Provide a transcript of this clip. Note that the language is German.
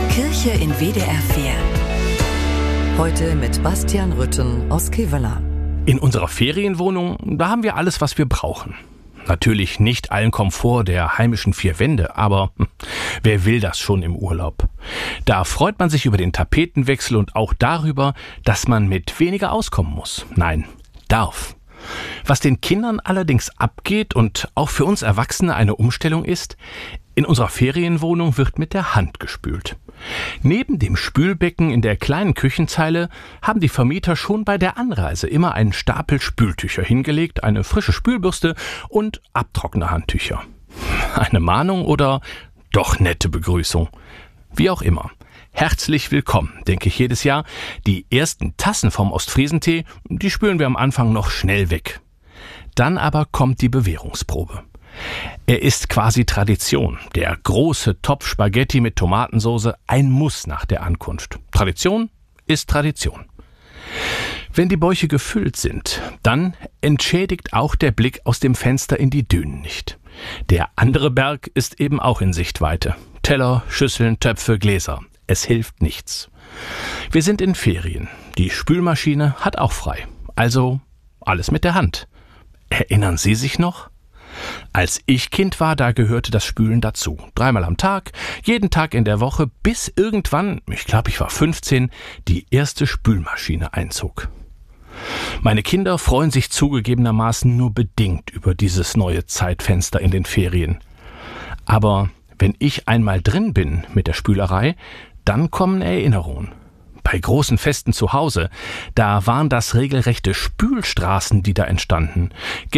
Kirche in WDR 4. Heute mit Bastian Rütten aus Kevela. In unserer Ferienwohnung, da haben wir alles, was wir brauchen. Natürlich nicht allen Komfort der heimischen vier Wände, aber wer will das schon im Urlaub? Da freut man sich über den Tapetenwechsel und auch darüber, dass man mit weniger auskommen muss. Nein, darf. Was den Kindern allerdings abgeht und auch für uns Erwachsene eine Umstellung ist, in unserer Ferienwohnung wird mit der Hand gespült. Neben dem Spülbecken in der kleinen Küchenzeile haben die Vermieter schon bei der Anreise immer einen Stapel Spültücher hingelegt, eine frische Spülbürste und Abtrocknerhandtücher. Eine Mahnung oder doch nette Begrüßung? Wie auch immer. Herzlich willkommen, denke ich jedes Jahr. Die ersten Tassen vom Ostfriesentee, die spülen wir am Anfang noch schnell weg. Dann aber kommt die Bewährungsprobe. Er ist quasi Tradition. Der große Topf Spaghetti mit Tomatensauce, ein Muss nach der Ankunft. Tradition ist Tradition. Wenn die Bäuche gefüllt sind, dann entschädigt auch der Blick aus dem Fenster in die Dünen nicht. Der andere Berg ist eben auch in Sichtweite. Teller, Schüsseln, Töpfe, Gläser. Es hilft nichts. Wir sind in Ferien. Die Spülmaschine hat auch frei. Also alles mit der Hand. Erinnern Sie sich noch? Als ich Kind war, da gehörte das Spülen dazu. 3-mal am Tag, jeden Tag in der Woche, bis irgendwann, ich glaube, ich war 15, die erste Spülmaschine einzog. Meine Kinder freuen sich zugegebenermaßen nur bedingt über dieses neue Zeitfenster in den Ferien. Aber wenn ich einmal drin bin mit der Spülerei, dann kommen Erinnerungen. Bei großen Festen zu Hause, da waren das regelrechte Spülstraßen, die da entstanden.